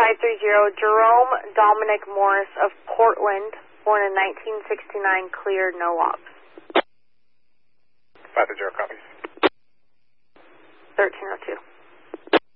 530, Jerome Dominic Morris of Portland, born in 1969, cleared, no ops. 530 copies. 1302.